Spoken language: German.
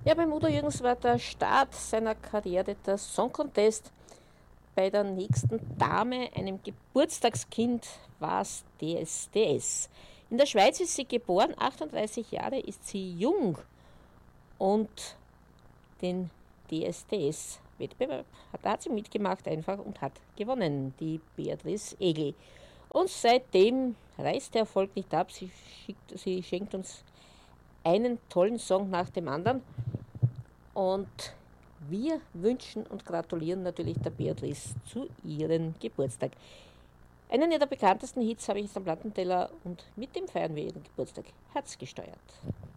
Ja, bei Udo Jürgens war der Start seiner Karriere der Song Contest. Bei der nächsten Dame, einem Geburtstagskind, war es DSDS. In der Schweiz ist sie geboren, 38 Jahre ist sie jung und den DSDS-Wettbewerb da hat sie mitgemacht einfach und hat gewonnen, die Beatrice Egli. Und seitdem reißt der Erfolg nicht ab. Sie schenkt uns einen tollen Song nach dem anderen. Und wir wünschen und gratulieren natürlich der Beatrice zu ihrem Geburtstag. Einen ihrer bekanntesten Hits habe ich jetzt am Plattenteller und mit dem feiern wir ihren Geburtstag. Herzgesteuert.